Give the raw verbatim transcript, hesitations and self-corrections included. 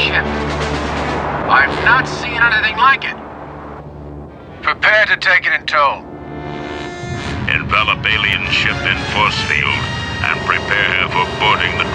ship. I've not seen anything like it. Prepare to take it in tow. Envelop alien ship in force field and prepare for boarding the